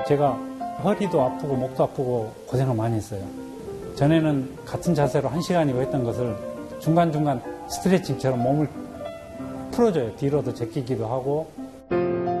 제가 허리도 아프고 목도 아프고 고생을 많이 했어요. 전에는 같은 자세로 1시간이고 했던 것을 중간중간 스트레칭처럼 몸을 풀어줘요. 뒤로도 제끼기도 하고